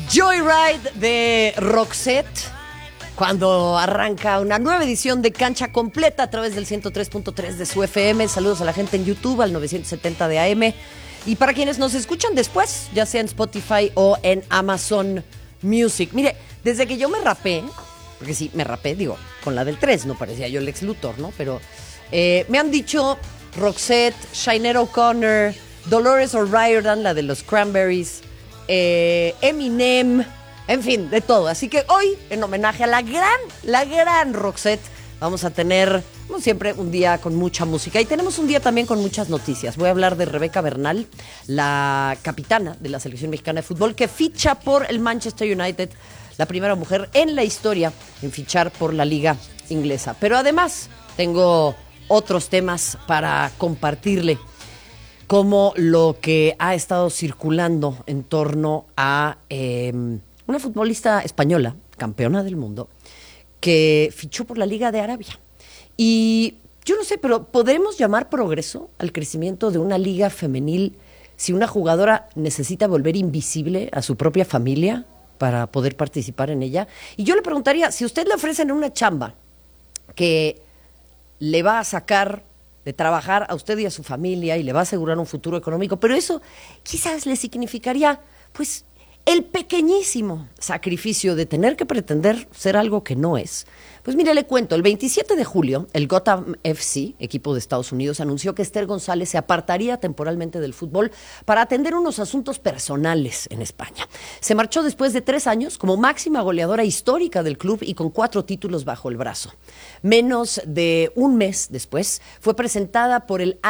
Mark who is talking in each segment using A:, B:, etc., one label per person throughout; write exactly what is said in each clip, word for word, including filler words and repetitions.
A: Joyride de Roxette, cuando arranca una nueva edición de Cancha Completa a través del ciento tres punto tres de su F M. Saludos a la gente en YouTube, al novecientos setenta de A M. Y para quienes nos escuchan después, ya sea en Spotify o en Amazon Music. Mire, desde que yo me rapé, porque sí, me rapé, digo, con la del tres, no parecía yo Lex Luthor, ¿no? Pero eh, me han dicho Roxette, Sinead O'Connor, Dolores O'Riordan, la de los Cranberries, eh, Eminem, en fin, de todo. Así que hoy, en homenaje a la gran, la gran Roxette, vamos a tener, como siempre, un día con mucha música. Y tenemos un día también con muchas noticias. Voy a hablar de Rebeca Bernal, la capitana de la selección mexicana de fútbol, que ficha por el Manchester United, la primera mujer en la historia en fichar por la liga inglesa. Pero además, tengo otros temas para compartirle, como lo que ha estado circulando en torno a eh, una futbolista española, campeona del mundo, que fichó por la Liga de Arabia. Y yo no sé, pero ¿podremos llamar progreso al crecimiento de una liga femenil si una jugadora necesita volver invisible a su propia familia para poder participar en ella? Y yo le preguntaría, si usted le ofrecen una chamba que le va a sacar de trabajar a usted y a su familia y le va a asegurar un futuro económico, pero eso quizás le significaría, pues, el pequeñísimo sacrificio de tener que pretender ser algo que no es. Pues mire, le cuento, el veintisiete de julio, el Gotham F C, equipo de Estados Unidos, anunció que Esther González se apartaría temporalmente del fútbol para atender unos asuntos personales en España. Se marchó después de tres años como máxima goleadora histórica del club y con cuatro títulos bajo el brazo. Menos de un mes después, fue presentada por el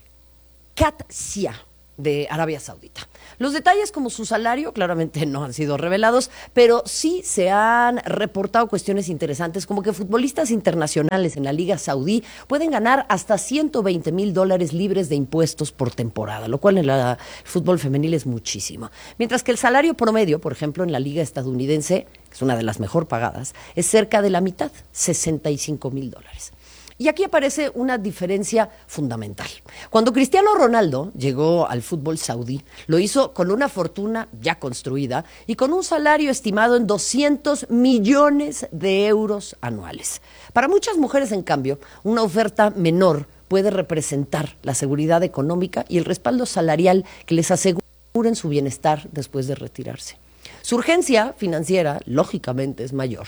A: Al-Qadsiya de Arabia Saudita. Los detalles, como su salario, claramente no han sido revelados, pero sí se han reportado cuestiones interesantes, como que futbolistas internacionales en la Liga Saudí pueden ganar hasta ciento veinte mil dólares libres de impuestos por temporada, lo cual en la, el fútbol femenil es muchísimo. Mientras que el salario promedio, por ejemplo, en la Liga estadounidense, que es una de las mejor pagadas, es cerca de la mitad, sesenta y cinco mil dólares. Y aquí aparece una diferencia fundamental. Cuando Cristiano Ronaldo llegó al fútbol saudí, lo hizo con una fortuna ya construida y con un salario estimado en doscientos millones de euros anuales. Para muchas mujeres, en cambio, una oferta menor puede representar la seguridad económica y el respaldo salarial que les aseguren su bienestar después de retirarse. Su urgencia financiera, lógicamente, es mayor,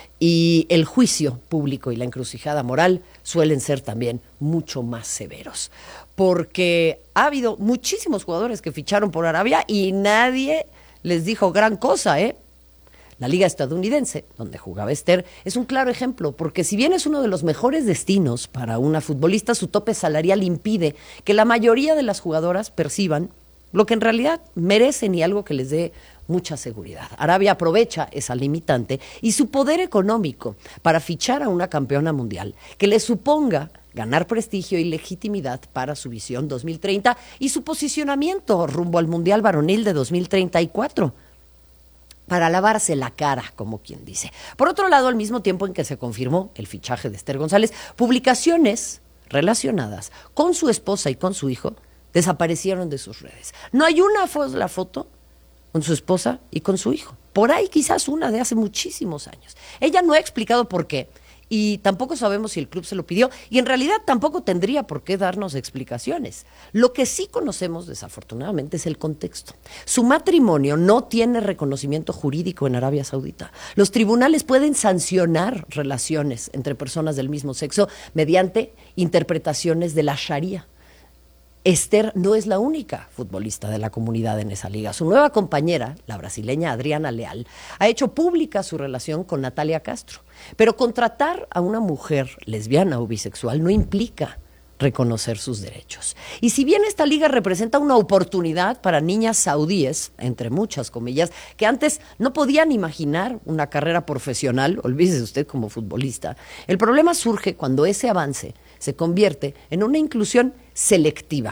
A: y el juicio público y la encrucijada moral suelen ser también mucho más severos, porque ha habido muchísimos jugadores que ficharon por Arabia y nadie les dijo gran cosa, ¿eh? La liga estadounidense, donde jugaba Esther, es un claro ejemplo, porque si bien es uno de los mejores destinos para una futbolista, su tope salarial impide que la mayoría de las jugadoras perciban lo que en realidad merecen y algo que les dé mucha seguridad. Arabia aprovecha esa limitante y su poder económico para fichar a una campeona mundial que le suponga ganar prestigio y legitimidad para su visión dos mil treinta y su posicionamiento rumbo al Mundial Varonil de dos mil treinta y cuatro. Para lavarse la cara, como quien dice. Por otro lado, al mismo tiempo en que se confirmó el fichaje de Esther González, publicaciones relacionadas con su esposa y con su hijo desaparecieron de sus redes. No hay una foto, la foto con su esposa y con su hijo. Por ahí quizás una de hace muchísimos años. Ella no ha explicado por qué y tampoco sabemos si el club se lo pidió y en realidad tampoco tendría por qué darnos explicaciones. Lo que sí conocemos, desafortunadamente, es el contexto. Su matrimonio no tiene reconocimiento jurídico en Arabia Saudita. Los tribunales pueden sancionar relaciones entre personas del mismo sexo mediante interpretaciones de la Sharia. Esther no es la única futbolista de la comunidad en esa liga. Su nueva compañera, la brasileña Adriana Leal, ha hecho pública su relación con Natalia Castro. Pero contratar a una mujer lesbiana o bisexual no implica reconocer sus derechos. Y si bien esta liga representa una oportunidad para niñas saudíes, entre muchas comillas, que antes no podían imaginar una carrera profesional, olvídese usted como futbolista, el problema surge cuando ese avance se convierte en una inclusión selectiva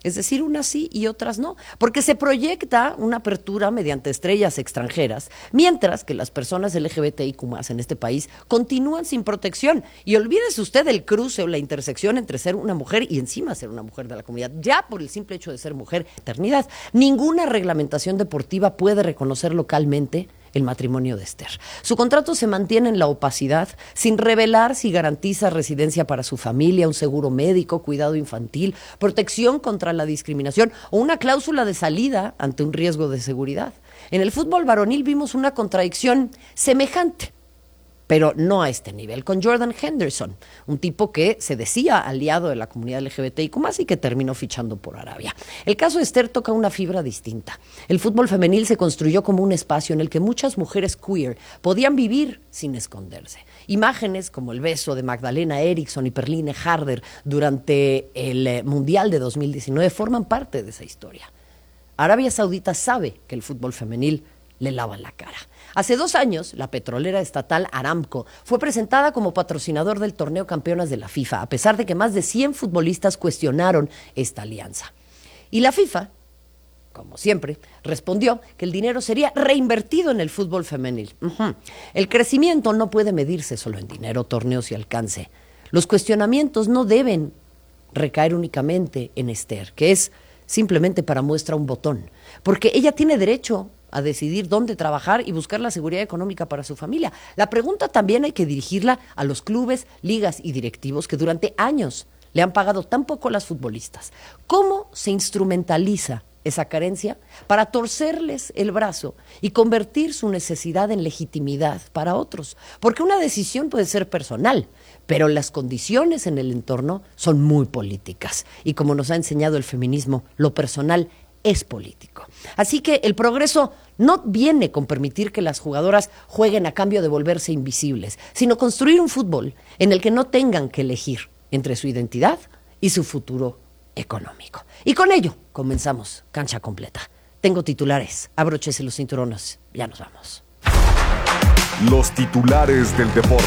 A: Es decir, unas sí y otras no, porque se proyecta una apertura mediante estrellas extranjeras, mientras que las personas L G B T I Q más en este país continúan sin protección. Y olvídese usted del cruce o la intersección entre ser una mujer y encima ser una mujer de la comunidad. Ya por el simple hecho de ser mujer, eternidad. Ninguna reglamentación deportiva puede reconocer localmente el matrimonio de Esther. Su contrato se mantiene en la opacidad, sin revelar si garantiza residencia para su familia, un seguro médico, cuidado infantil, protección contra la discriminación o una cláusula de salida ante un riesgo de seguridad. En el fútbol varonil vimos una contradicción semejante, pero no a este nivel, con Jordan Henderson, un tipo que se decía aliado de la comunidad L G B T I Q más, y que terminó fichando por Arabia. El caso de Esther toca una fibra distinta. El fútbol femenil se construyó como un espacio en el que muchas mujeres queer podían vivir sin esconderse. Imágenes como el beso de Magdalena Eriksson y Perline Harder durante el Mundial de dos mil diecinueve forman parte de esa historia. Arabia Saudita sabe que el fútbol femenil le lava la cara. Hace dos años, la petrolera estatal Aramco fue presentada como patrocinador del torneo Campeonas de la FIFA, a pesar de que más de cien futbolistas cuestionaron esta alianza. Y la FIFA, como siempre, respondió que el dinero sería reinvertido en el fútbol femenil. Uh-huh. El crecimiento no puede medirse solo en dinero, torneos y alcance. Los cuestionamientos no deben recaer únicamente en Esther, que es simplemente para muestra un botón, porque ella tiene derecho a decidir dónde trabajar y buscar la seguridad económica para su familia. La pregunta también hay que dirigirla a los clubes, ligas y directivos que durante años le han pagado tan poco a las futbolistas. ¿Cómo se instrumentaliza esa carencia para torcerles el brazo y convertir su necesidad en legitimidad para otros? Porque una decisión puede ser personal, pero las condiciones en el entorno son muy políticas. Y como nos ha enseñado el feminismo, lo personal es político. Así que el progreso no viene con permitir que las jugadoras jueguen a cambio de volverse invisibles, sino construir un fútbol en el que no tengan que elegir entre su identidad y su futuro económico. Y con ello comenzamos Cancha Completa. Tengo titulares, abróchese los cinturones, ya nos vamos.
B: Los titulares del deporte.